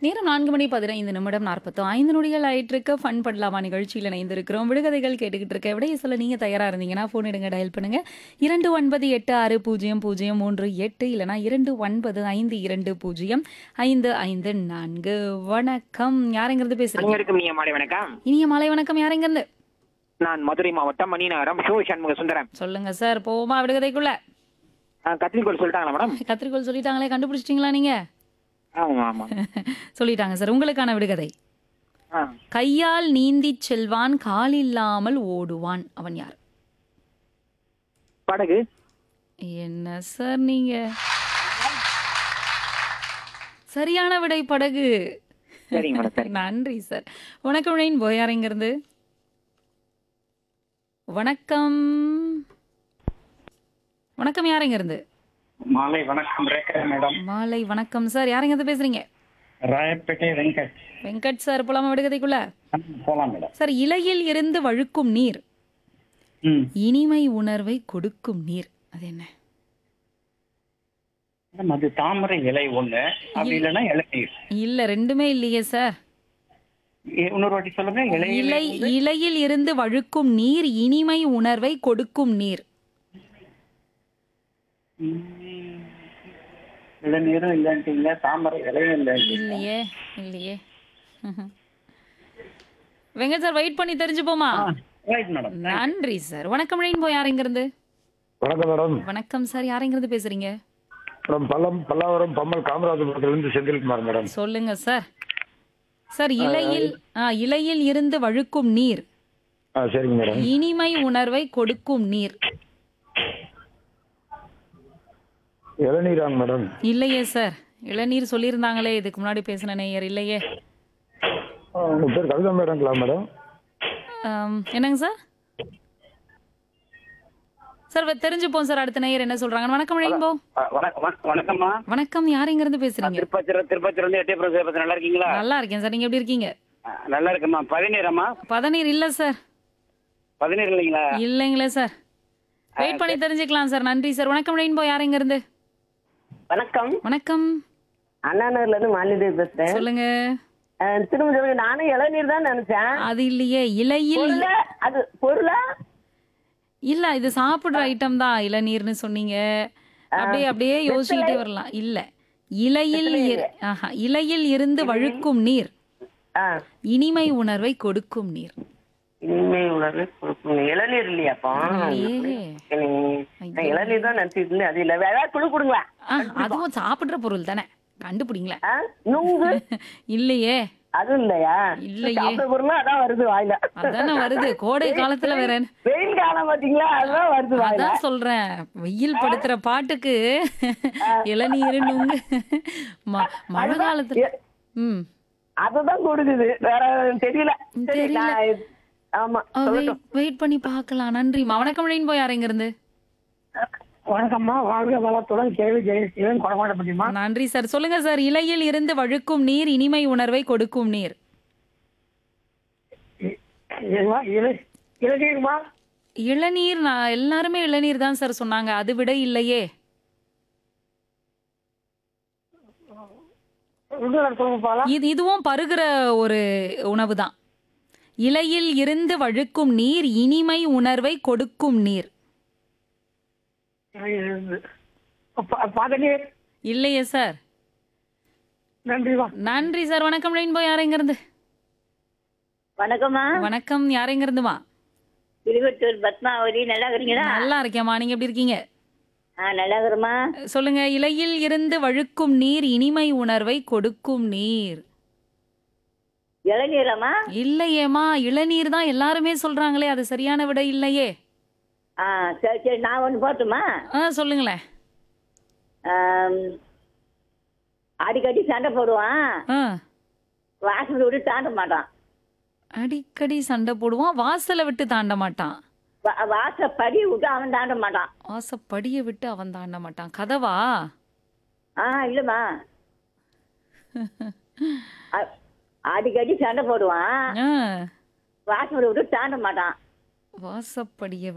நேரம் 4:15 நொடிகள் ஆயிட்டிருக்கு. ஃபன் பண்ணலாமா நிகழ்ச்சியில இணைந்திருக்கிறோம். விடுகதைகள் கேட்டுக்கிட்டு இருக்க. விடைய சொல்ல நீங்க தயாரா இருந்தீங்கன்னா ஃபோன் எடுங்க, டயல் பண்ணுங்க. 29860038 இல்லனா 2952055554. வணக்கம். யாரெங்கிறது பேசுறீங்க? அனைவருக்கும் இனிய மாலை வணக்கம். இனிய மாலை வணக்கம். யாரெங்கிறது? நான் மதுரை மாவட்டம் மணிநகரம் ஷோ சண்முக சுந்தரம். சொல்லுங்க சார். போமா விடுகதைக்குள்ள. கத்திரிக்கோள் சொல்லிட்டாங்களா மேடம்? கத்திரிக்கோள் சொல்லிட்டாங்களே, கண்டுபிடிச்சிட்டீங்களா நீங்க? ஆமா ஆமா. சொல்லிட்டாங்க சார். உங்களுக்கான விடுகதை. ஆ, கையால் நீந்திச் செல்வான், கால் இல்லாமல் ஓடுவான். அவன் யார்? படகு. என்ன சார் நீங்க? சரியான விடை படகு. சரிங்க மேடம் சரி. நன்றி சார். வணக்கம் ரெயின்போ. யாரெங்கிருந்து? வணக்கம். வணக்கம். யாரெங்கிருந்து? மாலை வணக்கம் ரேகா மேடம். மாலை வணக்கம் சார். யாரெங்கிருந்து பேசுறீங்க? ராயப்பேட்டை வெங்கட். வெங்கட் சார். போலாமா விடுகதைக்குள்ள? போலாம் மேடம். சார், இலையில் இருந்து வழுக்கும் நீர், ம் இனிமை உணர்வை கொடுக்கும் நீர். அது என்ன? மேடம், அது தாமரை இலை ஒண்ணு, அப்படி இல்லைன்னா இளநீர். இல்ல, ரெண்டுமே இல்லையே சார். இன்னொரு வாட்டி சொல்லுங்க. இலையில் இருந்து வழுக்கும் நீர், இனிமை உணர்வை கொடுக்கும் நீர். இளநீரும் இல்லைன்ட்டீங்க, தாமரை இலையும் இல்லைன்ட்டீங்க. இல்லையே இல்லையே. வெங்கட் சார், வெயிட் பண்ணி தெரிஞ்சுப்போமா? Right madam. நன்றி சார். வணக்கம் ரெயின்போ. யாரெங்கிருந்து? வணக்கம் மேடம். வணக்கம் சார். யாரெங்கிருந்து பேசுறீங்க? Madam Pallavaram Pammal காமராஜபுரத்திலிருந்து Senthilkumar madam. சொல்லுங்க சார். சார், இலையில் இருந்து வழுக்கும் நீர், சரிங்க மேடம். இனிமை உணர்வை கொடுக்கும் நீர். இளநீராங்க மேடம். இல்லையே சார். இளநீர் சொல்லியிருந்தாங்களே இதுக்கு முன்னாடி பேசின நேயர். இல்லையே. உங்க பேர் கவிதா மேடங்களா மேடம்? என்னங்க சார்? சார் தெரிஞ்சுப்போம் சார். அடுத்த நேயர் என்ன சொல்றாங்க. வணக்கம் ரெயின்போ. வணக்கம்மா. வணக்கம். யாரெங்கிருந்து பேசுறீங்க? திருப்பத்திலிருந்து எட்டயபுரம் சேபத்து நல்லா இருக்கீங்களா? நல்லா இருக்கேன் சார். நீங்க எப்படி இருக்கீங்க? நல்லா இருக்குமா. பதினீரம்மா? பதநீர் இல்ல சார். பதினீர் இல்லைங்களா? இல்லைங்களே சார். வெயிட் பண்ணி தெரிஞ்சுக்கலாம் சார். நன்றி சார். வணக்கம் ரெயின்போ. யாரெங்கிருந்து? வணக்கம். வணக்கம். அண்ணா நகர்ல இருந்து மாலிதேவி பேசுறேன். சொல்லுங்க. திரும்ப சொல்லுங்க. நானும் இளநீர் தான் நினைச்சேன். அது இல்லையே. இலையில் பொருளா? அது பொருளா? இல்ல, இது சாப்பிடுற ஐட்டம் தான். இளநீர்னு சொன்னீங்க. அப்படியே யோசிச்சுட்டே வரலாம். இல்ல, இலையில் இருந்து வழுக்கும் நீர், ஆ, இனிமை உணர்வை கொடுக்கும் நீர். இனிமை உணர்வு கொடுக்கும் இளநீர் இல்லையாப்பா? இல்லையே. நான் இளநீர் தான் நினைச்சிட்டு இருந்தேன். அது இல்ல. வேற ஏதாவது குழு கொடுங்களா? அதுவும் சாப்பிடுற பொருள் தானே, கண்டுபிடிங்களேன். நுங்கு? இல்லையே. அதுவும் இல்லையா? இல்லையே. சாப்பிட பொருளா அதான் வருது வாயில. அதானே வருது. கோடை காலத்துல வேற என்ன? வெயில் காலம் பாத்தீங்களா? அதுதான் வருது வாயில. அதான் சொல்றேன். வெயில் படுத்துற பாட்டுக்கு இளநீர் நுங்கு. மழை காலத்துல அதுதான் கொடுக்குது. வேற தெரியல. தெரியல. ஆமா. வெயிட் பண்ணி பார்க்கலாம். நன்றிமா. வணக்கம் ரெயின்போ. யாரெங்கிருந்து? வணக்கம்மா. வாழ்க வளத்துடன் கேள்வி ஜெயசீலன் கொடமாட்டப்பட்டிமா. நன்றி சார். சொல்லுங்க சார். இலையில் இருந்து வழுக்கும் நீர், இனிமை உணர்வை கொடுக்கும் நீர். இளநீர்மா? இளநீர். எல்லாருமே இளநீர் தான் சார் சொன்னாங்க. அது விட இல்லையே. இதுவும் பருகிற ஒரு உணவு தான். இலையில் இருந்து வழுக்கும் நீர், இனிமை உணர்வை கொடுக்கும் நீர். பதநீர் இல்லையே சார். நன்றிவா. நன்றி சார். வணக்கம் ரெயின்போ. யாரெங்கிருந்து? வணக்கம்மா. வணக்கம். யாரெங்கிருந்துமா? திருவட்டூர் பத்மாவதி. நல்லா இருக்கிறீங்களா? நல்லா இருக்கேம்மா. நீங்க எப்படி இருக்கீங்க? நல்லா இருக்கிறமா. சொல்லுங்க. இலையில் இருந்து வழுக்கும் நீர், இனிமை உணர்வை கொடுக்கும் நீர். இளநீரமா? இல்லையேம்மா. இளநீர் தான் எல்லாருமே சொல்றாங்களே. அது சரியான விட இல்லையே. சரி சரி. நான் ஒன்று போட்டுமா? சொல்லுங்களேன். அடிக்கடி சண்டை போடுவான், வாசல் விட்டு தாண்ட மாட்டான். அடிக்கடி சண்டை போடுவான், வாசலை விட்டு தாண்ட மாட்டான். வாசப்படி விட்டு அவன் தாண்ட மாட்டான். வாசப்படியை விட்டு அவன் தாண்ட மாட்டான். கதவா? இல்லம்மா. அடிக்கடி சண்டை போடுவான், வாசல் விட்டு தாண்ட மாட்டான். வாசப்படியை